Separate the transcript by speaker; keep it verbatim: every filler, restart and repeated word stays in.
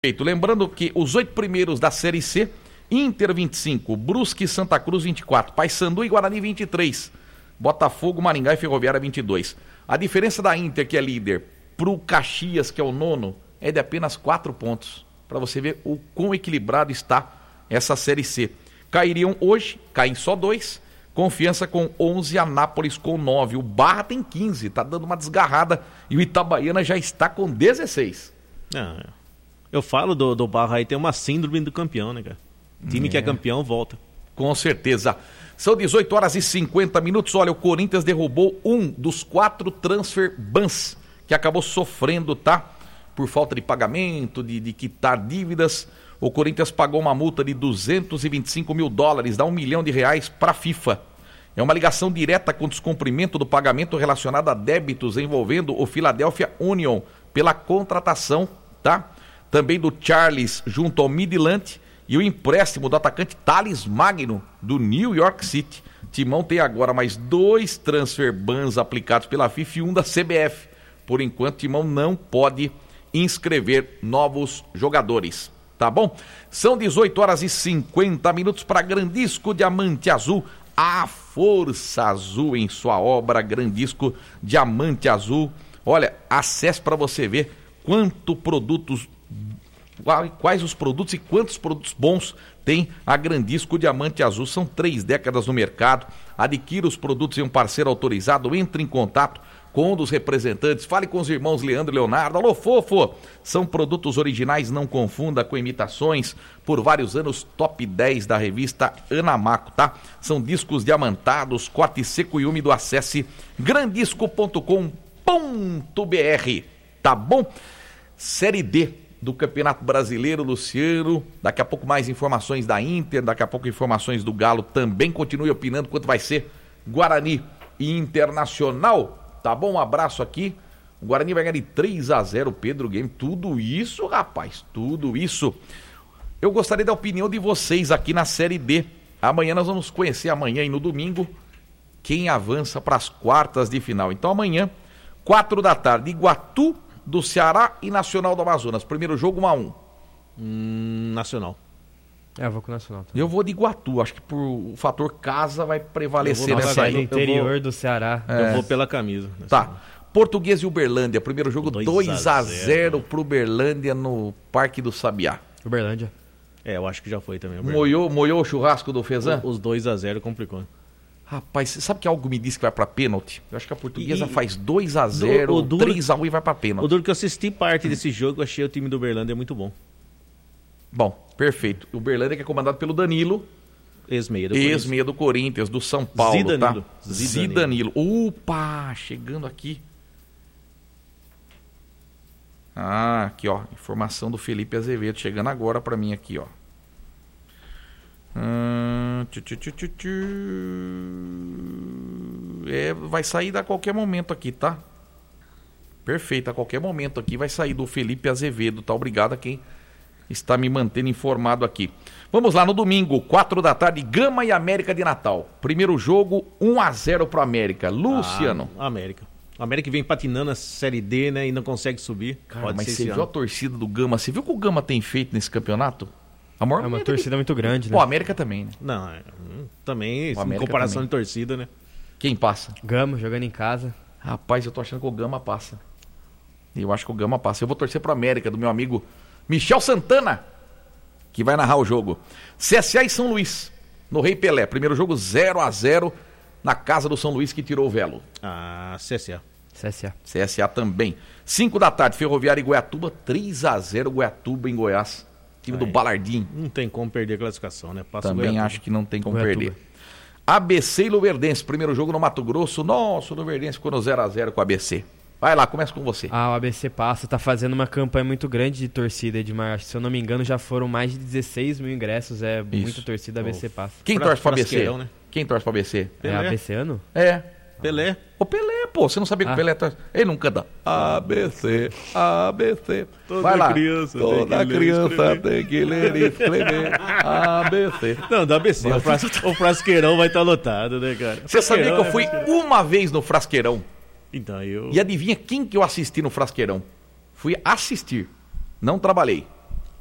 Speaker 1: Perfeito. Lembrando que os oito primeiros da Série C, Inter vinte e cinco, Brusque e Santa Cruz vinte e quatro, Paysandu e Guarani vinte e três, Botafogo, Maringá e Ferroviária vinte e dois. A diferença da Inter, que é líder, pro Caxias, que é o nono, é de apenas quatro pontos. Para você ver o quão equilibrado está essa Série C. Cairiam hoje, caem só dois, Confiança com onze, Anápolis com nove. O Barra tem quinze, tá dando uma desgarrada e o Itabaiana já está com dezesseis.
Speaker 2: Ah, eu falo do, do Barra aí, tem uma síndrome do campeão, né, cara? Time é. que é campeão volta.
Speaker 1: Com certeza. São dezoito horas e cinquenta minutos. Olha, o Corinthians derrubou um dos quatro transfer bans que acabou sofrendo, tá? Por falta de pagamento, de, de quitar dívidas. O Corinthians pagou uma multa de duzentos e vinte e cinco mil dólares, dá um milhão de reais para a FIFA. É uma ligação direta com descumprimento do pagamento relacionado a débitos envolvendo o Philadelphia Union pela contratação, tá? Também do Charles junto ao Midland e o empréstimo do atacante Thales Magno do New York City. Timão tem agora mais dois transfer bans aplicados pela FIFA e um da C B F. Por enquanto, Timão não pode inscrever novos jogadores. Tá bom? São dezoito horas e cinquenta minutos para Grandisco Diamante Azul. A força azul em sua obra, Grandisco Diamante Azul. Olha, acesse para você ver quanto produtos, quais os produtos e quantos produtos bons tem a Grandisco Diamante Azul. São três décadas no mercado. Adquira os produtos em um parceiro autorizado, entre em contato com um dos representantes, fale com os irmãos Leandro e Leonardo. Alô, fofo! São produtos originais, não confunda com imitações. Por vários anos, top dez da revista Anamaco, tá? São discos diamantados, corte seco e úmido. Acesse grandisco ponto com ponto b r, tá bom? Série D do Campeonato Brasileiro, Luciano. Daqui a pouco mais informações da Inter, daqui a pouco informações do Galo. Também continue opinando quanto vai ser Guarani e Internacional. Tá bom? Um abraço aqui. O Guarani vai ganhar de três a zero, Pedro Game. Tudo isso, rapaz, tudo isso. Eu gostaria da opinião de vocês aqui na Série D. Amanhã nós vamos conhecer, amanhã e no domingo, quem avança para as quartas de final. Então amanhã, quatro da tarde, Iguatu do Ceará e Nacional do Amazonas. Primeiro jogo, um a um.
Speaker 2: Hum, nacional.
Speaker 3: É, eu vou com o Nacional também.
Speaker 1: Eu vou de Iguatu, acho que por o fator casa vai prevalecer nessa aí.
Speaker 3: No interior do Ceará.
Speaker 2: É. Eu vou pela camisa.
Speaker 1: Tá. Português e Uberlândia, primeiro jogo dois a zero pro Uberlândia no Parque do Sabiá.
Speaker 3: Uberlândia.
Speaker 2: É, eu acho que já foi também.
Speaker 1: Moiou, moiou o churrasco do Fezan?
Speaker 2: Os dois a zero complicou.
Speaker 1: Rapaz, sabe que algo me disse que vai pra pênalti? Eu acho que a Portuguesa e... faz dois a zero,
Speaker 2: o duro...
Speaker 1: três a um e vai pra pênalti.
Speaker 2: O duro que eu assisti parte desse jogo, eu achei o time do Uberlândia muito bom.
Speaker 1: Bom, perfeito. O Uberlândia que é comandado pelo Danilo.
Speaker 2: Ex-meia do
Speaker 1: Corinthians. Ex-meia do Corinthians, do São Paulo,
Speaker 2: Zidanilo.
Speaker 1: tá? Zidanilo. Opa, chegando aqui. Ah, aqui ó, informação do Felipe Azevedo, chegando agora pra mim aqui ó. Hum, tchu, tchu, tchu, tchu, tchu. É, vai sair a qualquer momento aqui, tá? Perfeito, a qualquer momento aqui vai sair do Felipe Azevedo, tá? Obrigado a quem está me mantendo informado aqui. Vamos lá, no domingo, quatro da tarde, Gama e América de Natal. Primeiro jogo, um a zero pro América. Luciano.
Speaker 2: Ah, América. O América vem patinando a Série D, né, e não consegue subir.
Speaker 1: Cara,
Speaker 2: Pode
Speaker 1: mas
Speaker 2: ser
Speaker 1: você viu
Speaker 2: ano.
Speaker 1: a torcida do Gama? Você viu o que o Gama tem feito nesse campeonato? A maior
Speaker 3: É uma
Speaker 1: é
Speaker 3: torcida
Speaker 1: que...
Speaker 3: muito grande, né?
Speaker 1: Pô, a América também, né?
Speaker 2: Não, é, hum, também, em
Speaker 1: América
Speaker 2: comparação
Speaker 1: também.
Speaker 2: de torcida, né?
Speaker 1: Quem passa?
Speaker 3: Gama, jogando em casa.
Speaker 1: Rapaz, eu tô achando que o Gama passa. Eu acho que o Gama passa. Eu vou torcer pro América, do meu amigo Michel Santana, que vai narrar o jogo. C S A e São Luís, no Rei Pelé. Primeiro jogo zero a zero na casa do São Luís, que tirou o velo.
Speaker 2: Ah, C S A.
Speaker 3: C S A.
Speaker 1: C S A também. cinco da tarde, Ferroviária e Goiatuba, três a zero Goiatuba em Goiás. Time
Speaker 2: Aí,
Speaker 1: do Balardim.
Speaker 2: Não tem como perder a classificação, né? Passa
Speaker 1: Também
Speaker 2: Goiatuba.
Speaker 1: acho que não tem como
Speaker 3: Goiatuba.
Speaker 1: perder. A B C e Luverdense, primeiro jogo no Mato Grosso. Nossa, o Luverdense ficou no zero a zero com a A B C. Vai lá, começa com você.
Speaker 3: Ah, o A B C passa, tá fazendo uma campanha muito grande de torcida, Edmar. Se eu não me engano, já foram mais de dezesseis mil ingressos. É
Speaker 1: Isso.
Speaker 3: muita torcida, a B C passa.
Speaker 1: Quem
Speaker 2: Fra-
Speaker 1: torce pra A B C?
Speaker 2: frasqueirão, né?
Speaker 1: Quem torce pra A B C?
Speaker 3: É A B C ano?
Speaker 1: É.
Speaker 2: Pelé.
Speaker 1: O Pelé, pô, você não sabia que
Speaker 3: Ah.
Speaker 1: o Pelé torce? Ele não canta A B C, A B C.
Speaker 2: Toda
Speaker 1: Vai lá.
Speaker 2: criança tem
Speaker 1: Toda
Speaker 2: que ler e
Speaker 1: criança
Speaker 2: escrever.
Speaker 1: tem que ler e escrever A B C.
Speaker 2: Não, da A B C. O, fras... o frasqueirão vai estar lotado, né, cara?
Speaker 1: Você sabia que eu fui
Speaker 2: Frasqueirão,
Speaker 1: uma vez no Frasqueirão?
Speaker 2: Então, eu...
Speaker 1: E adivinha quem que eu assisti no Frasqueirão? Fui assistir, não trabalhei.